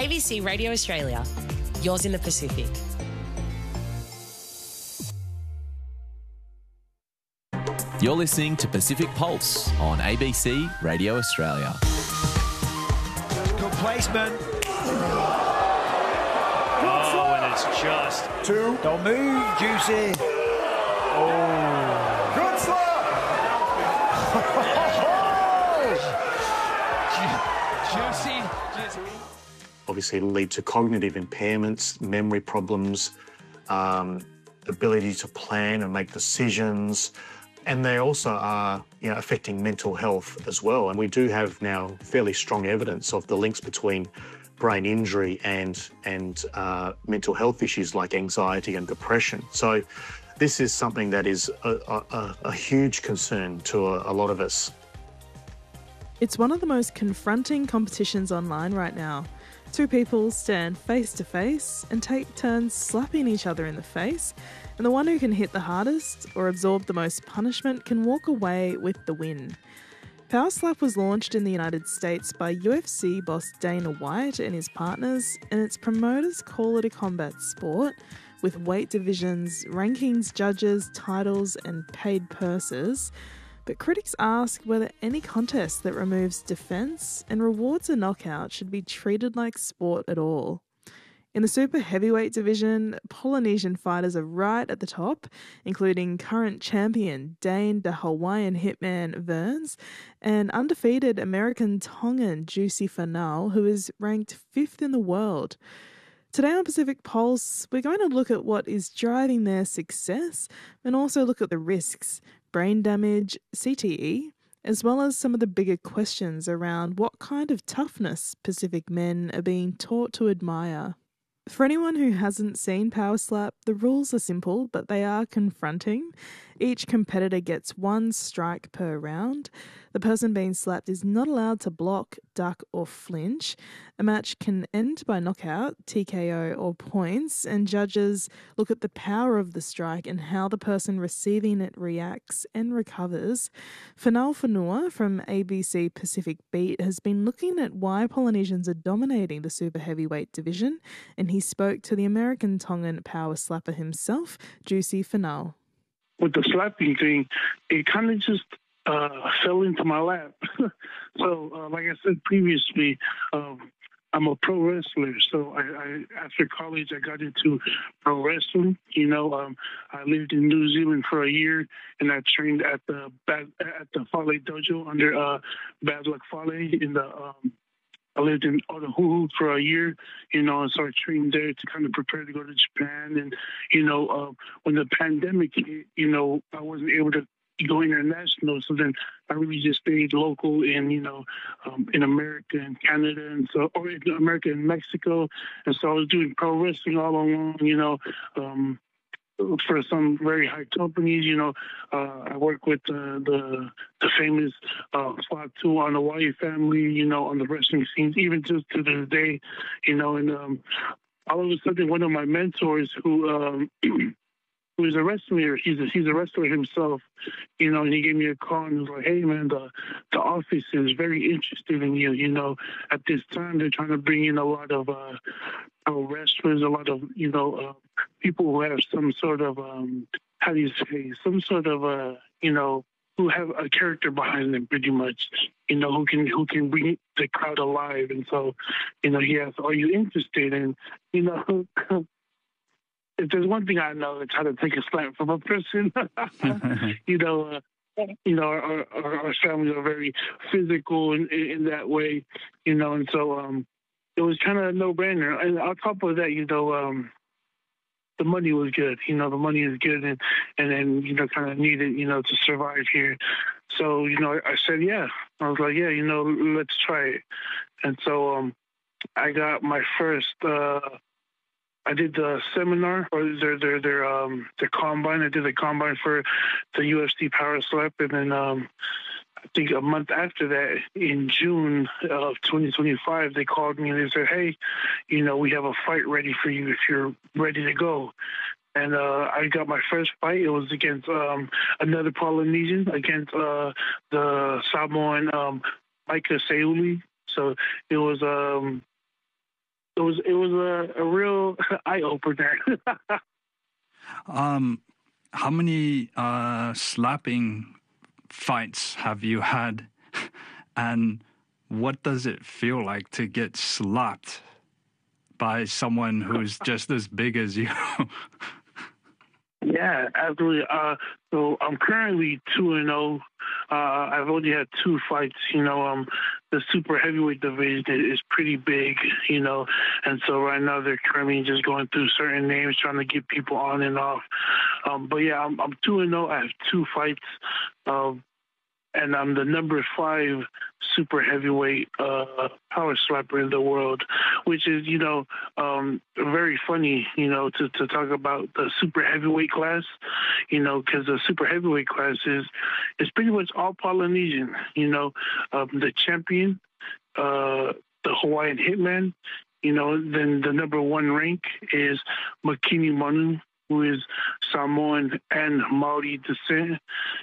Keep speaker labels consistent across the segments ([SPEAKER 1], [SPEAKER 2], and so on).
[SPEAKER 1] ABC Radio Australia, yours in the Pacific.
[SPEAKER 2] You're listening to Pacific Pulse on ABC Radio Australia.
[SPEAKER 3] Good placement.
[SPEAKER 4] Oh, and it's just...
[SPEAKER 3] Two. Don't move, Juicy. Oh. Good slap.
[SPEAKER 4] Juicy.
[SPEAKER 5] Obviously, it'll lead to cognitive impairments, memory problems, ability to plan and make decisions. And they also are, affecting mental health as well. And we do have now fairly strong evidence of the links between brain injury and mental health issues like anxiety and depression. So this is something that is a huge concern to a lot of us.
[SPEAKER 6] It's one of the most confronting competitions online right now. Two people stand face to face and take turns slapping each other in the face, and the one who can hit the hardest or absorb the most punishment can walk away with the win. Power Slap was launched in the United States by UFC boss Dana White and his partners, and its promoters call it a combat sport with weight divisions, rankings, judges, titles, and paid purses. But critics ask whether any contest that removes defence and rewards a knockout should be treated like sport at all. In the super heavyweight division, Polynesian fighters are right at the top, including current champion Dane the Hawaiian Hitman Verns and undefeated American Tongan Juicy Finau, who is ranked 5th in the world. Today on Pacific Pulse, we're going to look at what is driving their success and also look at the risks, brain damage, CTE, as well as some of the bigger questions around what kind of toughness Pacific men are being taught to admire. For anyone who hasn't seen Power Slap, the rules are simple, but they are confronting. Each competitor gets one strike per round. The person being slapped is not allowed to block, duck or flinch. A match can end by knockout, TKO or points, and judges look at the power of the strike and how the person receiving it reacts and recovers. Finau Fonua from ABC Pacific Beat has been looking at why Polynesians are dominating the super heavyweight division, and he spoke to the American Tongan power slapper himself, Juicy Finau.
[SPEAKER 7] With the slapping thing, it kind of just fell into my lap. So, like I said previously, I'm a pro wrestler. So, I after college, I got into pro wrestling. I lived in New Zealand for a year, and I trained at the Fale Dojo under Bad Luck Fale in the. I lived in Otahuhu for a year, and so I trained there to kind of prepare to go to Japan. And, when the pandemic hit, I wasn't able to go international. So then I really just stayed local in America and Canada, or in America and Mexico. And so I was doing pro wrestling all along, for some very high companies. I work with the famous Fatu on the Hawaii family, on the wrestling scenes, even to this day, and all of a sudden one of my mentors who is a wrestler, he's a wrestler himself, and he gave me a call and was like, hey man, the office is very interested in you. At this time they're trying to bring in a lot of wrestlers, a lot of people who have some sort of who have a character behind them, pretty much, who can bring the crowd alive. And so, he asked, are you interested? And if there's one thing I know, it's how to take a slap from a person. Our families are very physical in that way, and so it was kind of a no-brainer. And on top of that, the money was good. The money is good, and then kind of needed to survive here. So I said yeah. I was like, yeah, let's try it. And so I got my first. I did the seminar or their combine. I did the combine for the UFC Power Slap, and then I think a month after that, in June of 2025, they called me and they said, hey, we have a fight ready for you if you're ready to go. And I got my first fight. It was against another Polynesian, against the Samoan Micah Seuli. So it was was a real eye opener.
[SPEAKER 8] How many slapping fights have you had, and what does it feel like to get slapped by someone who's just as big as you?
[SPEAKER 7] Yeah, absolutely. So I'm currently 2-0. I've only had 2 fights. The super heavyweight division is pretty big, and so right now they're currently just going through certain names, trying to get people on and off. But yeah, I'm 2-0. I have 2 fights, and I'm the number 5 super heavyweight power slapper in the world, which is, very funny, to talk about the super heavyweight class, because the super heavyweight class is pretty much all Polynesian, the champion, the Hawaiian Hitman, then the number 1 rank is Makini Manu, who is Samoan and Maori descent,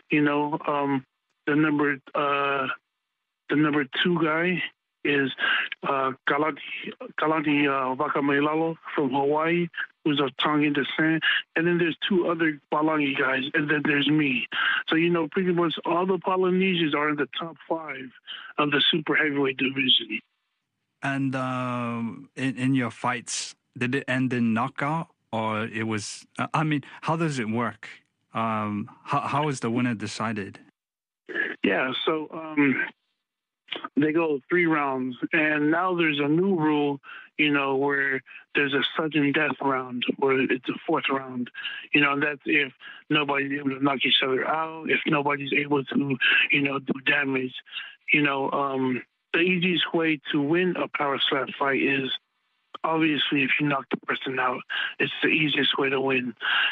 [SPEAKER 7] the number 2 guy is Kalani Wakameilalo from Hawaii, who's of Tongan descent. And then there's 2 other Palangi guys, and then there's me. So, pretty much all the Polynesians are in the top 5 of the super heavyweight division.
[SPEAKER 8] And in your fights, did it end in knockout, or it was, how does it work? How is the winner decided?
[SPEAKER 7] Yeah, so they go 3 rounds, and now there's a new rule, where there's a sudden death round, or it's a 4th round, and that's if nobody's able to knock each other out, if nobody's able to, do damage. The easiest way to win a power slap fight is obviously if you knock the person out. It's the easiest way to win,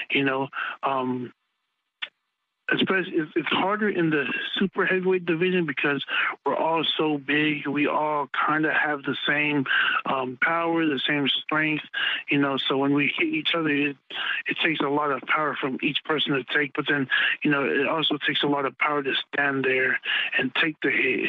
[SPEAKER 7] Especially, it's harder in the super heavyweight division because we're all so big. We all kind of have the same power, the same strength, So when we hit each other, it takes a lot of power from each person to take. But then, it also takes a lot of power to stand there and take the hit.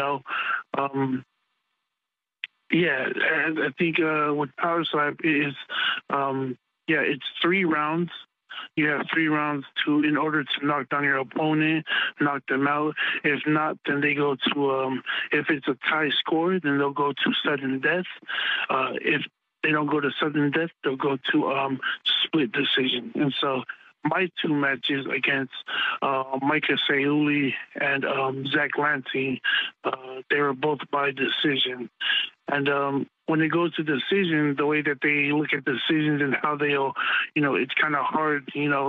[SPEAKER 7] I think with power slap is, it's 3 rounds. You have 3 rounds in order to knock down your opponent, knock them out. If not, then they go to, if it's a tie score, then they'll go to sudden death. If they don't go to sudden death, they'll go to split decision. And so my 2 matches against Micah Sayuli and Zach Lanty, they were both by decision. And when it goes to decision, the way that they look at decisions and how they'll, it's kind of hard,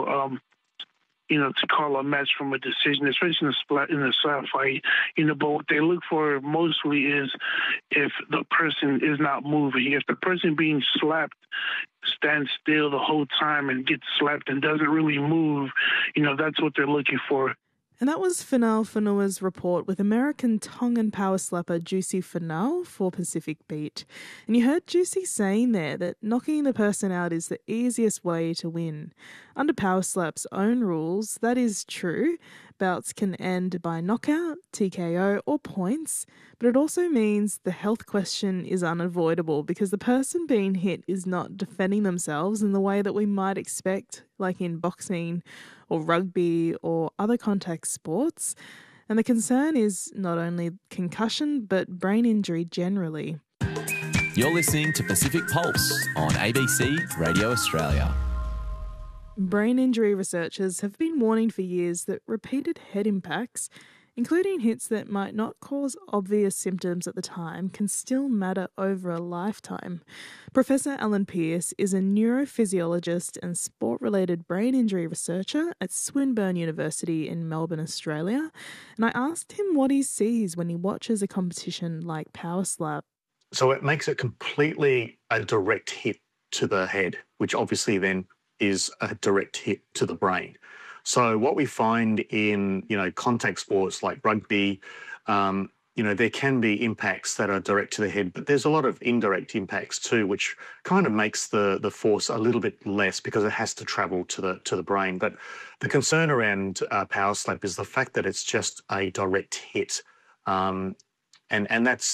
[SPEAKER 7] to call a match from a decision, especially in a slap fight. But what they look for mostly is if the person is not moving. If the person being slapped stands still the whole time and gets slapped and doesn't really move, that's what they're looking for.
[SPEAKER 6] And that was Finau Fonua's report with American Tongan power slapper Juicy Finau for Pacific Beat. And you heard Juicy saying there that knocking the person out is the easiest way to win. Under Power Slap's own rules, that is true. Bouts can end by knockout, TKO or points, but it also means the health question is unavoidable because the person being hit is not defending themselves in the way that we might expect, like in boxing or rugby or other contact sports. And the concern is not only concussion, but brain injury generally.
[SPEAKER 2] You're listening to Pacific Pulse on ABC Radio Australia.
[SPEAKER 6] Brain injury researchers have been warning for years that repeated head impacts, including hits that might not cause obvious symptoms at the time, can still matter over a lifetime. Professor Alan Pearce is a neurophysiologist and sport-related brain injury researcher at Swinburne University in Melbourne, Australia, and I asked him what he sees when he watches a competition like Power Slap.
[SPEAKER 5] So it makes it completely a direct hit to the head, which obviously then is a direct hit to the brain. So what we find in, contact sports like rugby, there can be impacts that are direct to the head, but there's a lot of indirect impacts too, which kind of makes the force a little bit less because it has to travel to the brain. But the concern around power slap is the fact that it's just a direct hit, and that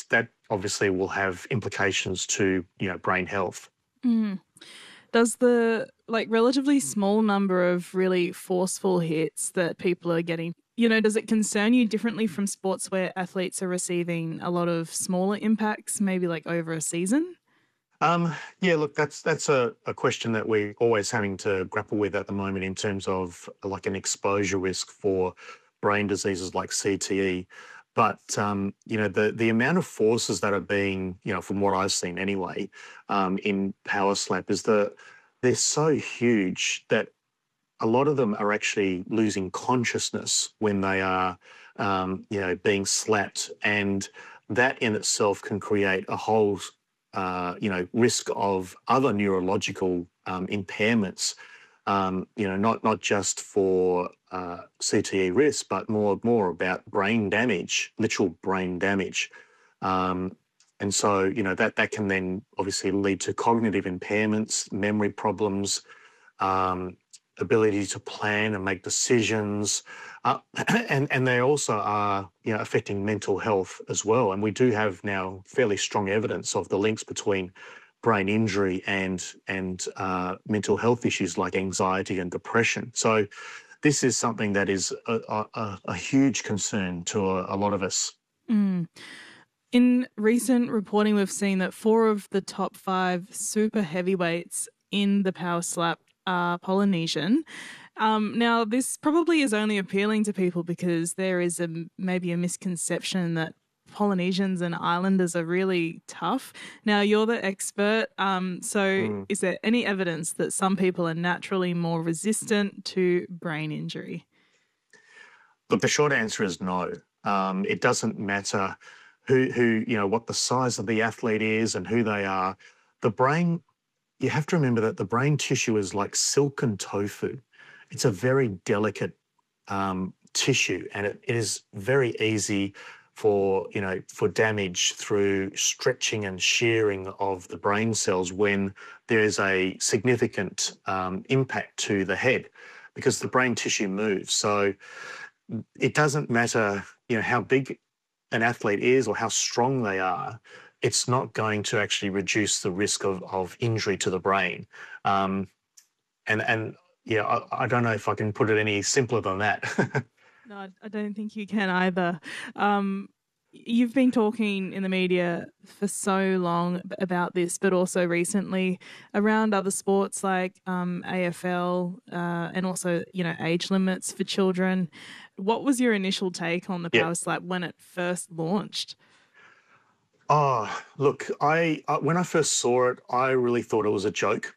[SPEAKER 5] obviously will have implications to, brain health.
[SPEAKER 6] Does the relatively small number of really forceful hits that people are getting, does it concern you differently from sports where athletes are receiving a lot of smaller impacts, maybe over a season?
[SPEAKER 5] Yeah, look, that's a question that we're always having to grapple with at the moment in terms of an exposure risk for brain diseases like CTE. But, the amount of forces that are being, from what I've seen anyway, in power slap is that they're so huge that a lot of them are actually losing consciousness when they are, being slapped. And that in itself can create a whole risk of other neurological impairments, not just for CTE risk, but more about brain damage, literal brain damage. And so, that can then obviously lead to cognitive impairments, memory problems, ability to plan and make decisions, and they also are, affecting mental health as well. And we do have now fairly strong evidence of the links between brain injury and mental health issues like anxiety and depression. So this is something that is a huge concern to a lot of us.
[SPEAKER 6] In recent reporting, we've seen that 4 of the top 5 super heavyweights in the power slap are Polynesian. Now, this probably is only appealing to people because there is maybe a misconception that Polynesians and islanders are really tough. Now, you're the expert. Is there any evidence that some people are naturally more resistant to brain injury?
[SPEAKER 5] Look, the short answer is no. It doesn't matter who what the size of the athlete is and who they are. The brain, you have to remember that the brain tissue is like silken tofu. It's a very delicate tissue, and it is very easy for damage through stretching and shearing of the brain cells when there is a significant impact to the head, because the brain tissue moves. So it doesn't matter, how big an athlete is or how strong they are. It's not going to actually reduce the risk of injury to the brain. I don't know if I can put it any simpler than that.
[SPEAKER 6] No, I don't think you can either. You've been talking in the media for so long about this, but also recently around other sports like AFL and also, age limits for children. What was your initial take on the power slap when it first launched?
[SPEAKER 5] Oh, look, when I first saw it, I really thought it was a joke.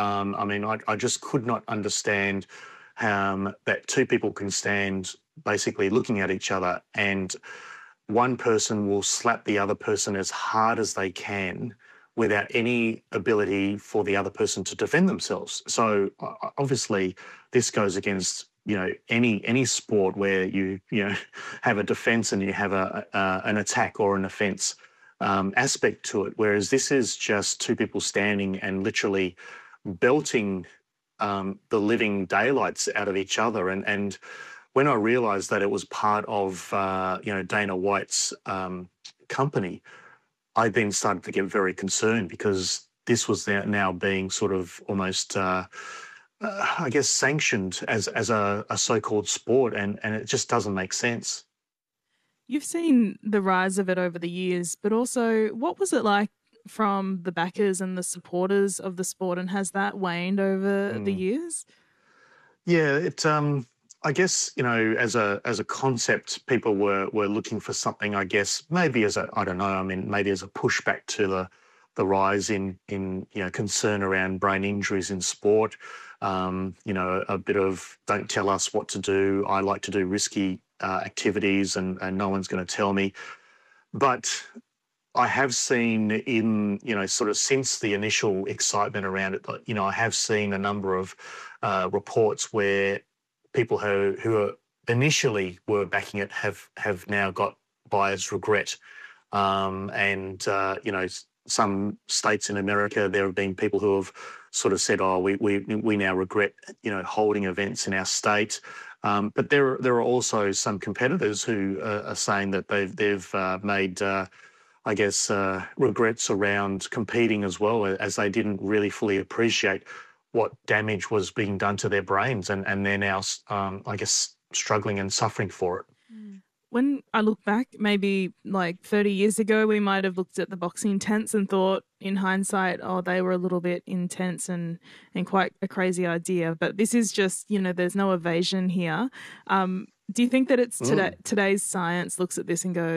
[SPEAKER 5] I just could not understand that 2 people can stand basically looking at each other and one person will slap the other person as hard as they can without any ability for the other person to defend themselves. So obviously this goes against, any sport where you have a defense and you have an attack or an offense aspect to it. Whereas this is just 2 people standing and literally belting the living daylights out of each other. And when I realised that it was part of, Dana White's company, I then started to get very concerned because this was now being sort of almost, sanctioned as a so-called sport, and it just doesn't make sense.
[SPEAKER 6] You've seen the rise of it over the years, but also what was it like from the backers and the supporters of the sport, and has that waned over the years?
[SPEAKER 5] Yeah, I guess, as a concept, people were looking for something, I guess, maybe as maybe as a pushback to the rise in concern around brain injuries in sport. A bit of don't tell us what to do. I like to do risky activities and no one's going to tell me. But I have seen in, sort of since the initial excitement around it, I have seen a number of reports where people who initially were backing it have now got buyer's regret. Some states in America, there have been people who have sort of said, oh, we now regret, holding events in our state. But there are also some competitors who are saying that they've made I guess, regrets around competing as well, as they didn't really fully appreciate what damage was being done to their brains, and they're now, I guess, struggling and suffering for it.
[SPEAKER 6] When I look back, maybe like 30 years ago, we might have looked at the boxing tents and thought, in hindsight, oh, they were a little bit intense and quite a crazy idea. But this is just, there's no evasion here. Do you think that it's today's science looks at this and goes,